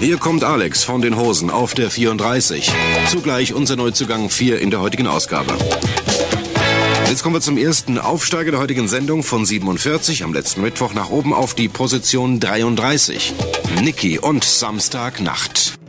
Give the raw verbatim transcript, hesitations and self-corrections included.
Hier kommt Alex von den Hosen auf der vierunddreißig. Zugleich unser Neuzugang vier in der heutigen Ausgabe. Jetzt kommen wir zum ersten Aufsteiger der heutigen Sendung von siebenundvierzig am letzten Mittwoch nach oben auf die Position dreiunddreißig. Niki und Samstagnacht.